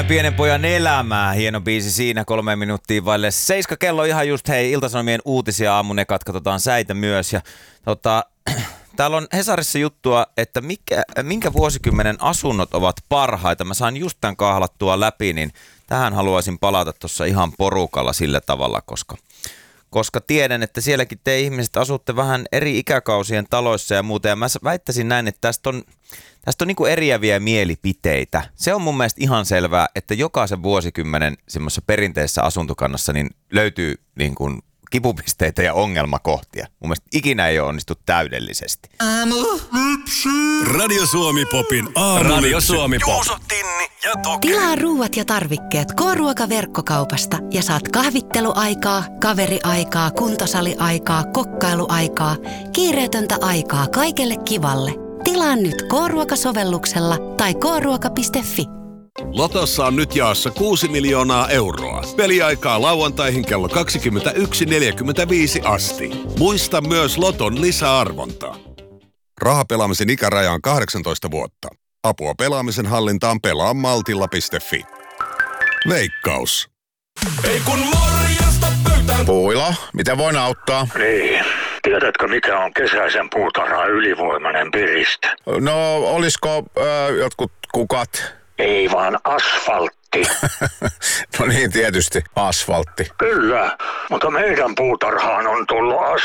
Pienen pojan elämää, hieno biisi siinä, 3 minuuttia vaille 7 kello ihan just, hei, Ilta-Sanomien uutisia aamunekat, katsotaan säitä myös ja täällä on Hesarissa juttua, että minkä vuosikymmenen asunnot ovat parhaita. Mä sain just tämän kahlattua läpi, niin tähän haluaisin palata tuossa ihan porukalla sillä tavalla, koska tiedän, että sielläkin te ihmiset asutte vähän eri ikäkausien taloissa ja muuta. Ja mä väittäisin näin, että tästä on niin kuin eriäviä mielipiteitä. Se on mun mielestä ihan selvää, että jokaisen vuosikymmenen semmoisessa perinteisessä asuntokannassa niin löytyy niin kuin kipupisteitä ja ongelmakohtia. Mun mielestä ikinä ei ole onnistu täydellisesti. Radio Suomi Popin aamu. Radio Suomi Pop. Juuso, Tinni ja Toke. Tilaa ruuat ja tarvikkeet K-ruoka-verkkokaupasta ja saat kahvitteluaikaa, kaveriaikaa, kuntosaliaikaa, kokkailuaikaa, kiireetöntä aikaa kaikelle kivalle. Tilaa nyt K-ruoka-sovelluksella tai kruoka.fi. Lotossa on nyt jaossa 6 miljoonaa euroa. Peliaikaa lauantaihin kello 21.45 asti. Muista myös Loton lisäarvontaa. Rahapelaamisen ikäraja on 18 vuotta. Apua pelaamisen hallintaan pelaa maltilla.fi. Veikkaus. Ei kun morjesta pöytään. Puuila, miten voin auttaa? Niin. Tiedätkö, mikä on kesäisen puutarhan ylivoimainen piriste? No, olisiko jotkut kukat? Ei vaan asfaltti. No niin, tietysti asfaltti. Kyllä, mutta meidän puutarhaan on tullut